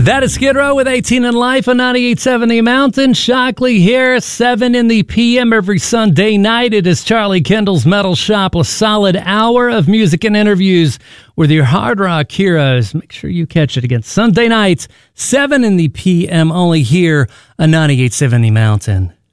That is Skid Row with 18 in Life on 98.7 The Mountain. Shockley here, 7 in the p.m. every Sunday night. It is Charlie Kendall's Metal Shop, a solid hour of music and interviews with your hard rock heroes. Make sure you catch it again Sunday nights, 7 in the p.m. only here on 98.7 The Mountain.